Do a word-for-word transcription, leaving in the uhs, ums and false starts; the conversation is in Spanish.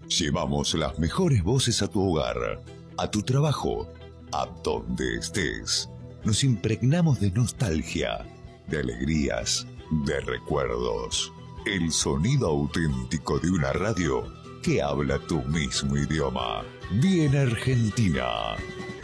Llevamos las mejores voces a tu hogar, a tu trabajo, a donde estés. Nos impregnamos de nostalgia, de alegrías, de recuerdos. El sonido auténtico de una radio que habla tu mismo idioma. Bien Argentina.